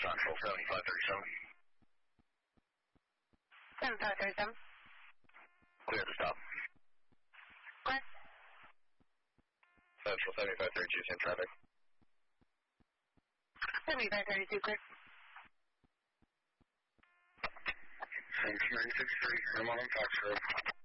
Central 7537. 7537. Clear to stop. What? Central 7532, same traffic. 7532, clear. Thanks, 963, I'm on Fox Road.